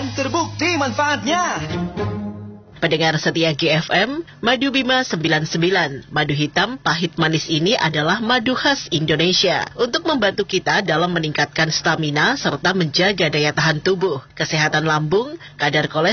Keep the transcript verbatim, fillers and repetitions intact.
dan terbukti manfaatnya. Pendengar setia G F M, Madu Bima sembilan puluh sembilan, madu hitam pahit manis ini adalah madu khas Indonesia untuk membantu kita dalam meningkatkan stamina serta menjaga daya tahan tubuh, kesehatan lambung, kadar kolesterol